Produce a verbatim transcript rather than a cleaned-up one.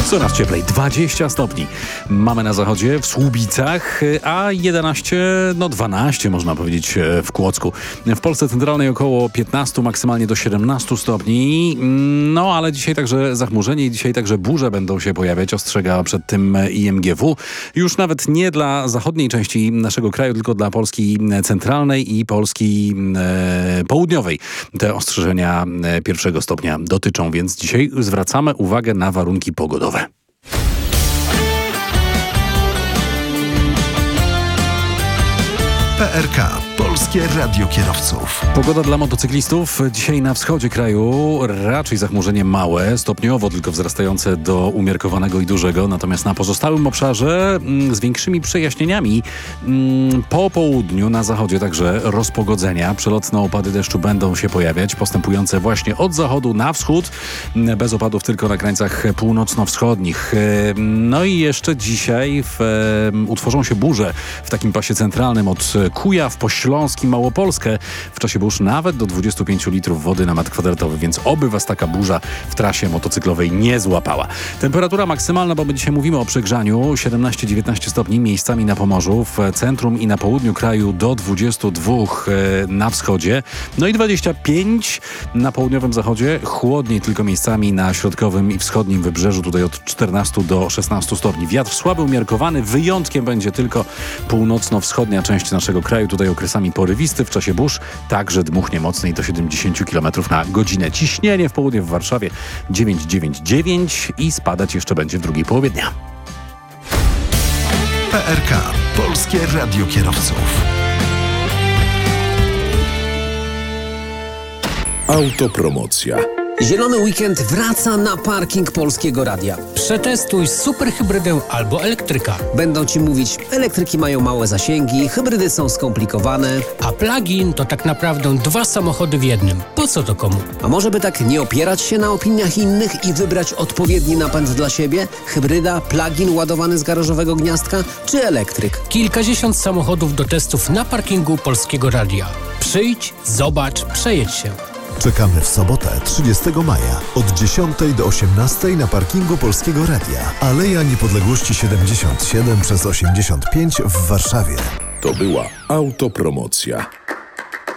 Coraz cieplej, dwadzieścia stopni mamy na zachodzie, w Słubicach, a jedenaście, no dwanaście można powiedzieć w Kłodzku. W Polsce centralnej około piętnaście, maksymalnie do siedemnaście stopni. No ale dzisiaj także zachmurzenie i dzisiaj także burze będą się pojawiać, ostrzega przed tym I M G W. Już nawet nie dla zachodniej części naszego kraju, tylko dla Polski centralnej i Polski e, południowej. Te ostrzeżenia pierwszego stopnia dotyczą, więc dzisiaj zwracamy uwagę na warunki pogodowe. P R K. Polskie Radio Kierowców. Pogoda dla motocyklistów. Dzisiaj na wschodzie kraju raczej zachmurzenie małe, stopniowo tylko wzrastające do umiarkowanego i dużego. Natomiast na pozostałym obszarze mm, z większymi przejaśnieniami. Mm, po południu na zachodzie także rozpogodzenia. Przelotne opady deszczu będą się pojawiać, postępujące właśnie od zachodu na wschód. Bez opadów tylko na krańcach północno-wschodnich. No i jeszcze dzisiaj w, utworzą się burze w takim pasie centralnym od Kujaw po Śląsk i Małopolskę. W czasie burz nawet do dwudziestu pięciu litrów wody na metr kwadratowy, więc oby was taka burza w trasie motocyklowej nie złapała. Temperatura maksymalna, bo my dzisiaj mówimy o przegrzaniu, siedemnaście dziewiętnaście stopni miejscami na Pomorzu, w centrum i na południu kraju do dwudziestu dwóch na wschodzie, no i dwadzieścia pięć na południowym zachodzie, chłodniej tylko miejscami na środkowym i wschodnim wybrzeżu, tutaj od czternastu do szesnastu stopni. Wiatr słaby, umiarkowany, wyjątkiem będzie tylko północno-wschodnia część naszego kraju, tutaj okresami porywisty, w czasie burz także dmuchnie mocniej do siedemdziesięciu kilometrów na godzinę. Ciśnienie w południe w Warszawie dziewięć dziewięćdziesiąt dziewięć i spadać jeszcze będzie w drugiej połowie dnia. P R K. Polskie Radio Kierowców. Autopromocja. Zielony weekend wraca na parking Polskiego Radia. Przetestuj superhybrydę albo elektryka. Będą Ci mówić, elektryki mają małe zasięgi, hybrydy są skomplikowane. A plug-in to tak naprawdę dwa samochody w jednym. Po co to komu? A może by tak nie opierać się na opiniach innych i wybrać odpowiedni napęd dla siebie? Hybryda, plug-in ładowany z garażowego gniazdka czy elektryk? Kilkadziesiąt samochodów do testów na parkingu Polskiego Radia. Przyjdź, zobacz, przejedź się. Czekamy w sobotę, trzydziestego maja od dziesiątej do osiemnastej na parkingu Polskiego Radia. Aleja Niepodległości siedemdziesiąt siedem przez osiemdziesiąt pięć w Warszawie. To była autopromocja.